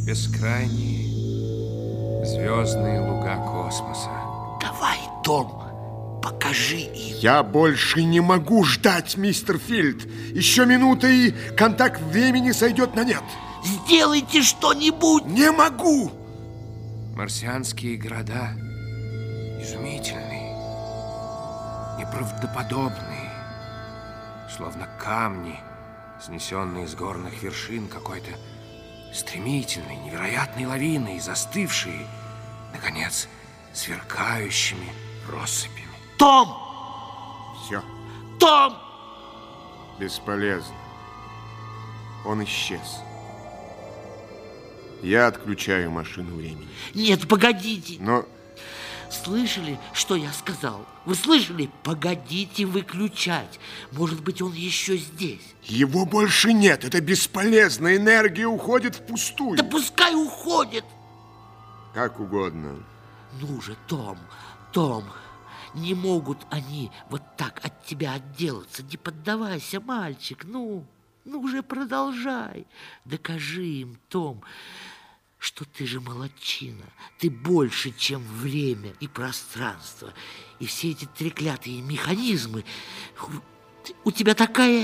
Бескрайние звездные луга космоса. Давай, Том, покажи им. Я больше не могу ждать, мистер Филд. Еще минута, и контакт времени сойдет на нет. Сделайте что-нибудь. Не могу. Марсианские города изумительные, неправдоподобные, словно камни, снесенные с горных вершин какой-то стремительной, невероятной лавиной, застывшие, наконец, сверкающими россыпями. Том! Все, Том! бесполезно. Он исчез. Я отключаю машину времени. Нет, погодите. Но Слышали, что я сказал? Вы слышали? Погодите выключать. Может быть, он еще здесь. его больше нет. Это бесполезно. Энергия уходит впустую. Да пускай уходит. Как угодно. Ну же, Том, не могут они вот так от тебя отделаться. Не поддавайся, мальчик. Ну же, продолжай. Докажи им, Том, что ты же молодчина. Ты больше, чем время и пространство. И все эти треклятые механизмы. У тебя такая